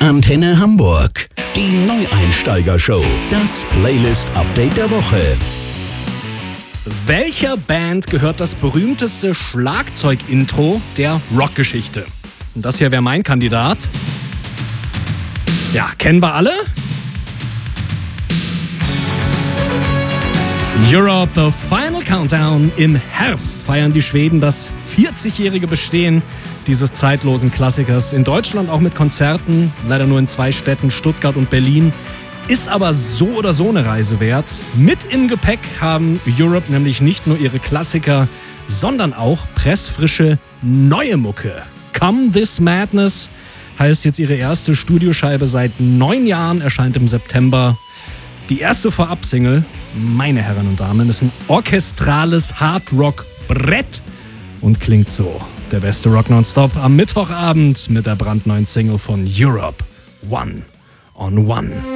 Antenne Hamburg, die Neueinsteiger-Show. Das Playlist-Update der Woche. Welcher Band gehört das berühmteste Schlagzeug-Intro der Rockgeschichte? Und das hier wäre mein Kandidat. Ja, kennen wir alle? Europe, The Final Countdown. Im Herbst feiern die Schweden das 40-jährige Bestehen dieses zeitlosen Klassikers. In Deutschland auch mit Konzerten, leider nur in 2 Städten, Stuttgart und Berlin. Ist aber so oder so eine Reise wert. Mit im Gepäck haben Europe nämlich nicht nur ihre Klassiker, sondern auch pressfrische neue Mucke. Come This Madness heißt jetzt ihre erste Studioscheibe seit 9 Jahren, erscheint im September. Die erste Vorab-Single, meine Herren und Damen, ist ein orchestrales Hard-Rock-Brett und klingt so. Der beste Rock nonstop am Mittwochabend mit der brandneuen Single von Europe, One on One.